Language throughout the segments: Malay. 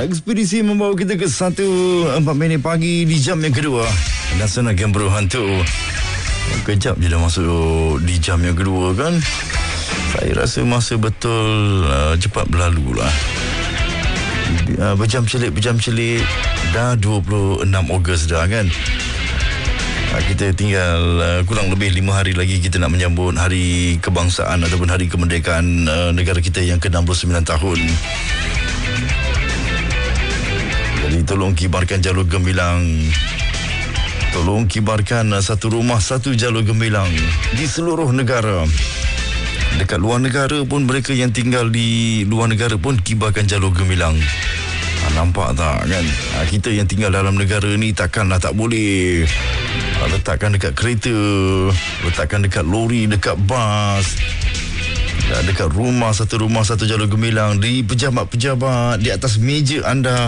Ekspedisi membawa kita ke 1:04 pagi di jam yang kedua. Laksanakan beruhan tu. Kejap je dah masuk di jam yang kedua kan. Saya rasa masa betul cepat berlalu lah. Berjam celik dah 26 Ogos dah kan. Kita tinggal kurang lebih 5 hari lagi kita nak menyambut hari kebangsaan ataupun hari kemerdekaan negara kita yang ke-69 tahun. Jadi tolong kibarkan jalur gemilang. Tolong kibarkan satu rumah satu jalur gemilang di seluruh negara. Dekat luar negara pun, mereka yang tinggal di luar negara pun kibarkan jalur gemilang. Nampak tak kan? Kita yang tinggal dalam negara ni takkanlah tak boleh. Letakkan dekat kereta, letakkan dekat lori, dekat bas, dekat rumah satu jalur gemilang, di pejabat-pejabat, di atas meja anda.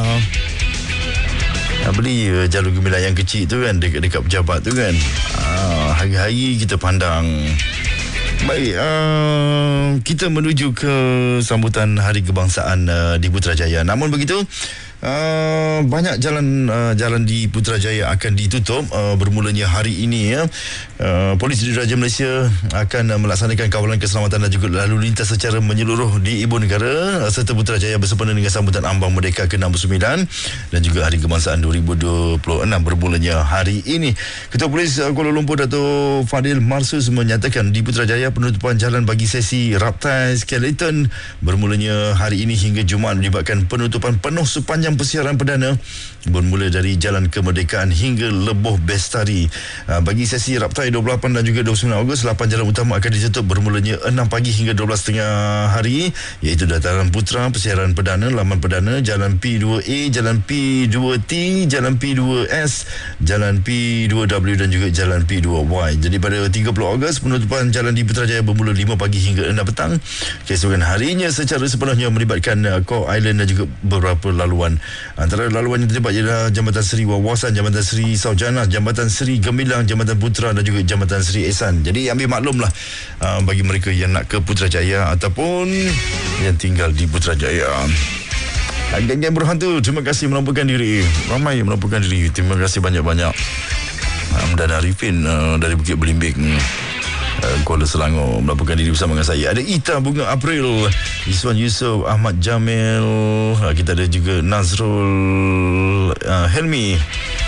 Beli jalur gemilang yang kecil tu kan, dekat pejabat tu kan. Hari-hari kita pandang. Baik, kita menuju ke sambutan Hari Kebangsaan di Putrajaya. Namun begitu, banyak jalan di Putrajaya akan ditutup bermulanya hari ini ya. Polis Diraja Malaysia akan melaksanakan kawalan keselamatan dan juga lalu lintas secara menyeluruh di ibu negara serta Putrajaya bersempena dengan sambutan Ambang Merdeka ke-69 dan juga Hari Kebangsaan 2026 bermulanya hari ini. Ketua Polis Kuala Lumpur Dato' Fadil Marsus menyatakan di Putrajaya penutupan jalan bagi sesi Raptai Skeleton bermulanya hari ini hingga Jumaat melibatkan penutupan penuh sepanjang persiaran perdana bermula dari Jalan Kemerdekaan hingga Leboh Bestari. Bagi sesi Raptai 28 dan juga 29 Ogos, 8 jalan utama akan ditutup bermulanya 6 pagi hingga 12.30 hari, iaitu Dataran Putra, persiaran perdana, laman perdana, Jalan P2A, Jalan P2T, Jalan P2S, Jalan P2W dan juga Jalan P2Y. Jadi pada 30 Ogos, penutupan jalan di Putrajaya bermula 5 pagi hingga 6 petang. Keesokan harinya secara sepenuhnya melibatkan Core Island dan juga beberapa laluan. Antara laluan yang terlibat ialah Jambatan Seri Wawasan, Jambatan Seri Saujana, Jambatan Seri Gemilang, Jambatan Putra dan juga Jambatan Seri Ehsan. Jadi ambil maklumlah bagi mereka yang nak ke Putrajaya ataupun yang tinggal di Putrajaya. Geng-geng berhantu, terima kasih melampaukan diri. Ramai yang melampaukan diri. Terima kasih banyak-banyak. Hamdan Arifin dari Bukit Belimbing, Kuala Selangor melaporkan diri bersama dengan saya. Ada Ita Bunga April, Iswan Yusof, Ahmad Jamil, kita ada juga Nazrul Helmi,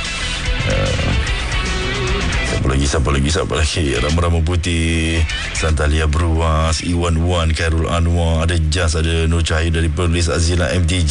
siapa lagi Rama-Rama Putih, Santalia Bruas, Iwan Wan, Khairul Anwar, ada Jas, ada Nur Cahaya dari Perlis, Azila MTJ,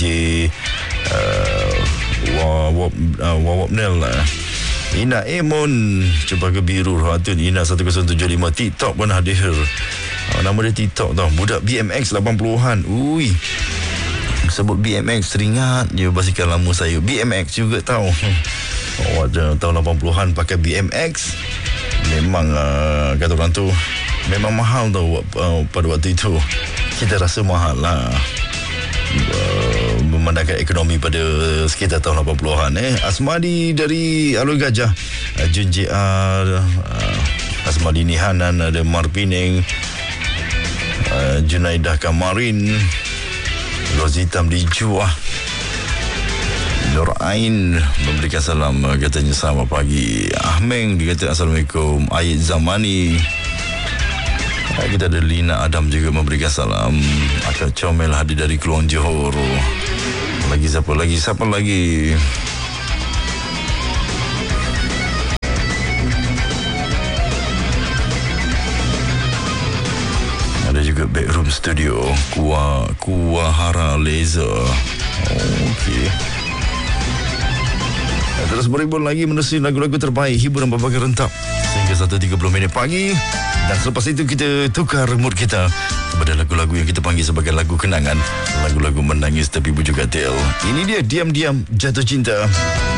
Wawapnel, Ina Emon, Cempaka Biru, Hatun Ina 1075, TikTok pun hadir. Nama dia TikTok tau, budak BMX 80-an. Ui, sebut BMX teringat je basikal lama saya. BMX juga tahu. Tahun 80-an pakai BMX. Memang kata orang tu memang mahal tau pada waktu itu. Kita rasa mahal lah memandangkan ekonomi pada sekitar tahun 80-an. Asmadi dari Alur Gajah, Jun JR, Asmadi Nihanan, ada Marpining, Junaidah Kamarin, Rozitam di Juah, Nur Ain memberikan salam, katanya selamat pagi. Ahmeng dikata Assalamualaikum. Ayat Zamani, kita ada Lina Adam juga memberikan salam. Akak Comel hadir dari Keluang Johor. Siapa lagi? Ada juga Backroom Studio, Kuahara Laser. Okey. Terus berimbun lagi menerusi lagu-lagu terbaik hiburan berbagai rentap sehingga 1:30 pagi. Dan selepas itu kita tukar mood kita kepada lagu-lagu yang kita panggil sebagai lagu kenangan, lagu-lagu menangis tapi bujuk katil. Ini dia Diam-Diam Jatuh Cinta.